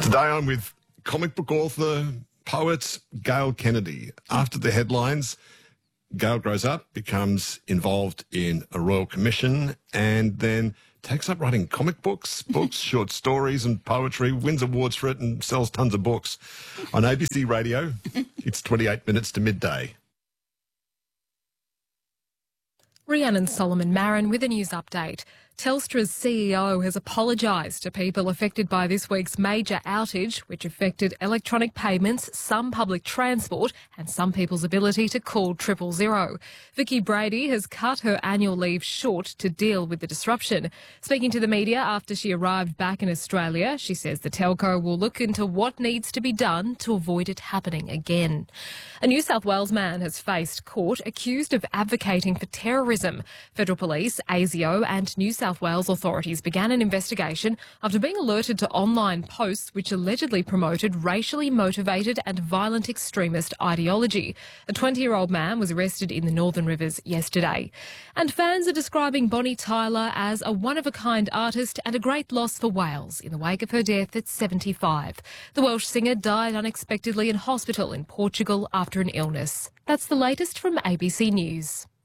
Today I'm with comic book author, poet Gail Kennedy. After the headlines, Gail grows up, becomes involved in a royal commission, and then takes up writing comic books, short stories and poetry, wins awards for it and sells tons of books. On ABC Radio, it's 28 minutes to midday. Rhiannon Solomon Marin with a news update. Telstra's CEO has apologised to people affected by this week's major outage, which affected electronic payments, some public transport and some people's ability to call 000. Vicky Brady has cut her annual leave short to deal with the disruption. Speaking to the media after she arrived back in Australia, she says the telco will look into what needs to be done to avoid it happening again. A New South Wales man has faced court accused of advocating for terrorism. Federal Police, ASIO and New South Wales authorities began an investigation after being alerted to online posts which allegedly promoted racially motivated and violent extremist ideology. A 20-year-old man was arrested in the Northern Rivers yesterday. And fans are describing Bonnie Tyler as a one-of-a-kind artist and a great loss for Wales in the wake of her death at 75. The Welsh singer died unexpectedly in hospital in Portugal after an illness. That's the latest from ABC News.